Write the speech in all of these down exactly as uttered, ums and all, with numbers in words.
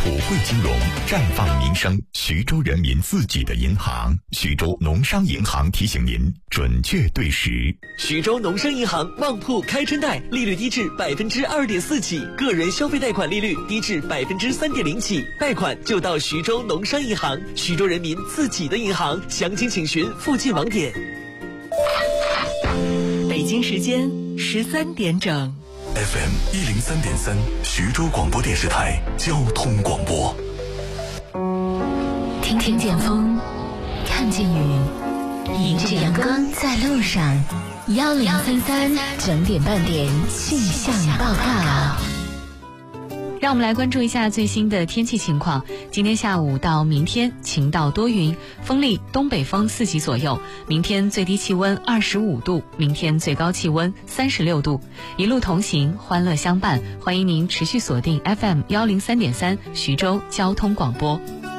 普惠金融，绽放民生，徐州人民自己的银行。徐州农商银行提醒您准确对时。 徐州农商银行旺铺开春贷，利率低至百分之二点四起，个人消费贷款利率低至百分之三点零起，贷款就到徐州农商银行，徐州人民自己的银行。详情请询附近网点。 北京时间十三点整。 F M 一零三点三，徐州广播电视台交通广播。 听听见风，看见雨，迎着阳光在路上。幺零三三整点半点气象报告。 让我们来关注一下最新的天气情况。今天下午到明天晴到多云，风力东北风四级左右。明天最低气温二十五度，明天最高气温三十六度。一路同行，欢乐相伴。欢迎您持续锁定 F M 幺零三点三徐州交通广播。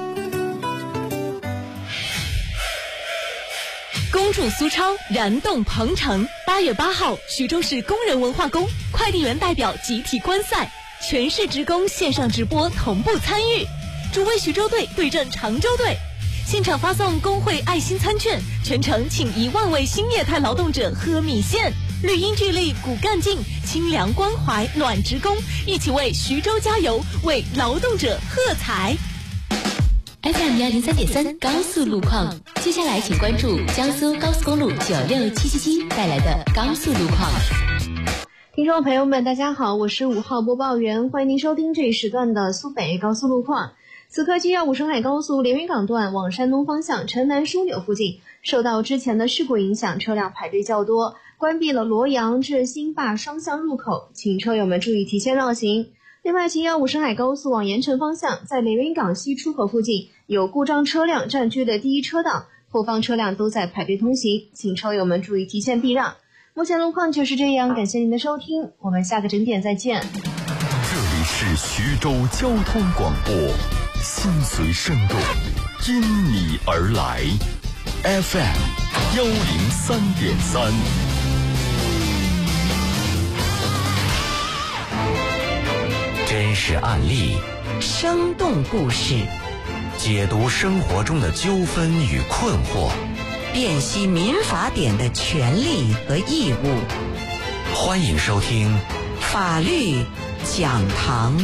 恭祝苏超燃动鹏程！八月八号，徐州市工人文化宫快递员代表集体观赛。全市职工线上直播同步参与，主为徐州队对阵常州队，现场发送工会爱心餐券，全程请一万位新业态劳动者喝米线，绿荫聚力骨干劲，清凉关怀暖职工，一起为徐州加油，为劳动者喝彩。 F M 幺零三点三高速路况，接下来请关注江苏高速公路九六七七七带来的高速路况。 听众朋友们，大家好，我是五号播报员，欢迎您收听这一时段的苏北高速路况。此刻 G 幺五沈海高速连云港段往山东方向城南枢纽附近，受到之前的事故影响，车辆排队较多，关闭了罗阳至新坝双向入口，请车友们注意提前绕行。另外 G 幺五沈海高速往盐城方向，在连云港西出口附近有故障车辆占据的第一车道，后方车辆都在排队通行，请车友们注意提前避让。目前路况就是这样，感谢您的收听，我们下个整点再见。 这里是徐州交通广播，心随声动，因你而来 F M 幺零三点三。 真实案例， 生动故事， 解读生活中的纠纷与困惑， 辨析民法典的权利和义务。 欢迎收听法律讲堂。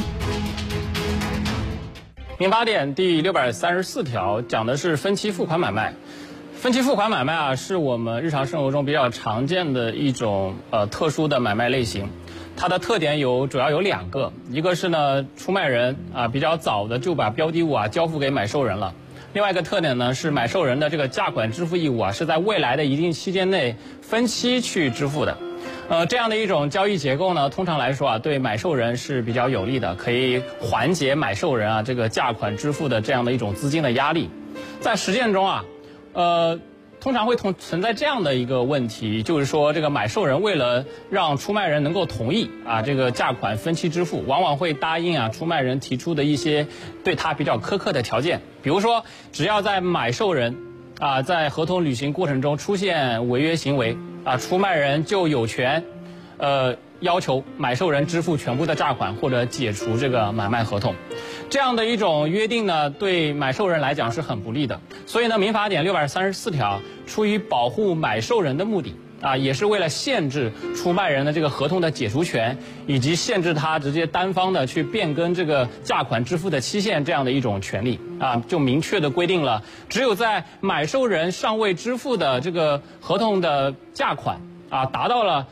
民法典第六百三十四条讲的是分期付款买卖。分期付款买卖啊，是我们日常生活中比较常见的一种呃特殊的买卖类型。它的特点有主要有两个，一个是呢，出卖人啊比较早的就把标的物啊交付给买受人了。另外一个特点呢，是买受人的这个价款支付义务啊，是在未来的一定期间内分期去支付的。呃，这样的一种交易结构呢，通常来说啊，对买受人是比较有利的，可以缓解买受人啊这个价款支付的这样的一种资金的压力。在实践中啊，呃，通常会同存在这样的一个问题，就是说这个买受人为了让出卖人能够同意啊这个价款分期支付，往往会答应啊出卖人提出的一些对他比较苛刻的条件，比如说只要在买受人啊在合同履行过程中出现违约行为啊，出卖人就有权呃要求买受人支付全部的价款或者解除这个买卖合同。这样的一种约定呢，对买受人来讲是很不利的。所以呢，民法典六百三十四条出于保护买受人的目的啊，也是为了限制出卖人的这个合同的解除权，以及限制他直接单方的去变更这个价款支付的期限这样的一种权利啊，就明确的规定了，只有在买受人尚未支付的这个合同的价款啊达到了